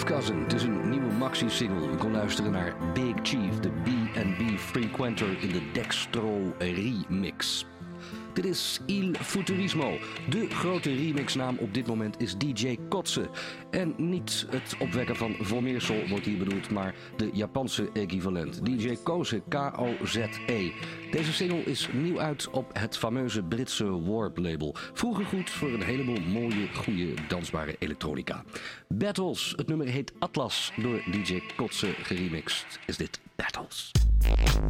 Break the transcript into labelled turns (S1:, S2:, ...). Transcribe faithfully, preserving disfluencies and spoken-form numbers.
S1: Cousin. Het is een nieuwe maxi-single. U kon luisteren naar Big Chief, de B and B Frequenter in de Dextro remix. Dit is Il Futurismo. De grote remixnaam op dit moment is D J Kotze. En niet het opwekken van Volmeersel wordt hier bedoeld, maar de Japanse equivalent. D J Koze, K O Z E. Deze single is nieuw uit op het fameuze Britse Warp label. Vroeger goed voor een heleboel mooie, goede, dansbare elektronica. Battles, het nummer heet Atlas, door D J Kotze geremixed. Is dit Battles.